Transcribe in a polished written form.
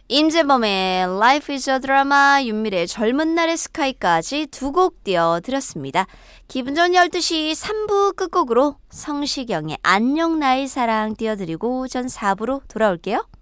임재범의 Life is a Drama, 윤미래의 젊은 날의 스카이까지 두 곡 띄워드렸습니다. 기분 좋은 12시 3부 끝곡으로 성시경의 안녕 나의 사랑 띄워드리고 전 4부로 돌아올게요.